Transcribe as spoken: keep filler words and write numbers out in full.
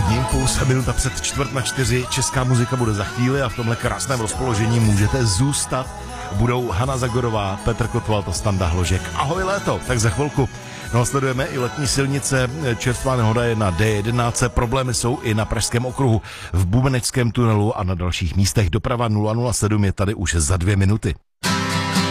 Polední impuls, minuta před čtvrt na čtyři, česká muzika bude za chvíli a v tomhle krásném rozpoložení můžete zůstat. Budou Hana Zagorová, Petr Kotwald a Standa Hložek. Ahoj léto, tak za chvilku. No, sledujeme i letní silnice, čerstvá nehoda je na D jedenáct, problémy jsou i na Pražském okruhu, v Bubeneckém tunelu a na dalších místech. Doprava nula nula sedm je tady už za dvě minuty.